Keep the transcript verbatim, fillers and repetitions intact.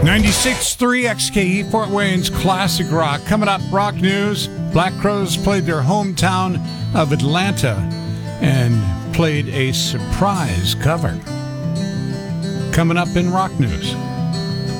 ninety-six point three X K E Fort Wayne's Classic Rock. Coming up, rock news. Black Crowes played their hometown of Atlanta and played a surprise cover. Coming up in rock news.